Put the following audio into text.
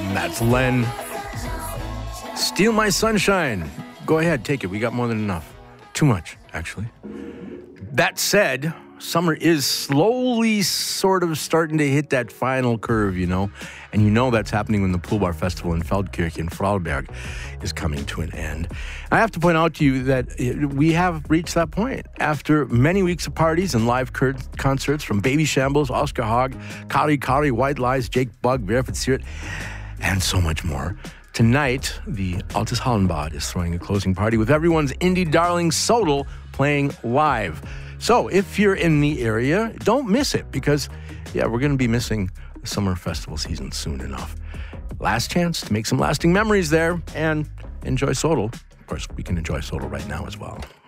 That's Len. Steal My Sunshine. Go ahead, take it. We got more than enough. Too much, actually. That said, summer is slowly sort of starting to hit that final curve, you know. And you know that's happening when the Pool Bar Festival in Feldkirch in Vorarlberg is coming to an end. I have to point out to you that we have reached that point. After many weeks of parties and live concerts from Baby Shambles, Oscar Hogg, Kari, White Lies, Jake Bugg, Vera Fitzgerald, and so much more. Tonight, the Altes Hallenbad is throwing a closing party with everyone's indie darling Sodal playing live. So if you're in the area, don't miss it because, we're going to be missing the summer festival season soon enough. Last chance to make some lasting memories there and enjoy Sodal. Of course, we can enjoy Sodal right now as well.